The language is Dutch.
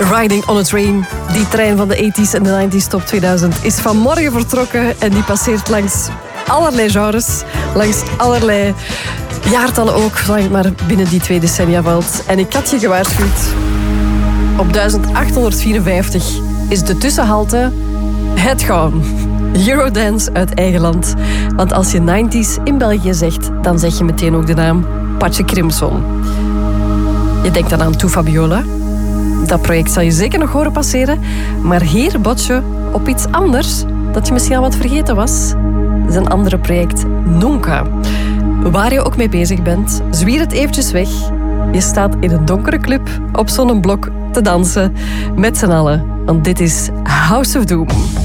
Riding on a Train. Die trein van de 80s en de 90s top 2000 is vanmorgen vertrokken en die passeert langs allerlei genres, langs allerlei jaartallen ook, zolang het maar binnen die 2 decennia valt. En ik had je gewaarschuwd. Op 1854 is de tussenhalte het gaan. Eurodance uit eigen land. Want als je 90s in België zegt, dan zeg je meteen ook de naam Patje Crimson. Je denkt dan aan Toe Fabiola. Dat project zal je zeker nog horen passeren. Maar hier bot je op iets anders dat je misschien al wat vergeten was. Dat is een andere project, Nunca. Waar je ook mee bezig bent, zwier het eventjes weg. Je staat in een donkere club op zo'n blok te dansen met z'n allen. Want dit is House of Doom.